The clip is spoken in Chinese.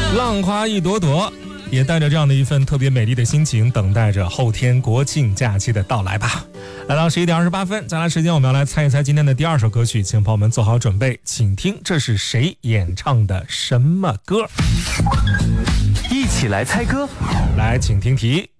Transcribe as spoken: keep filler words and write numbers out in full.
浪花一朵朵，也带着这样的一份特别美丽的心情，等待着后天国庆假期的到来吧。来到十一点二十八分，再来时间我们要来猜一猜今天的第二首歌曲，请朋友们做好准备，请听这是谁演唱的什么歌？ 一起来猜歌， 来，请听题。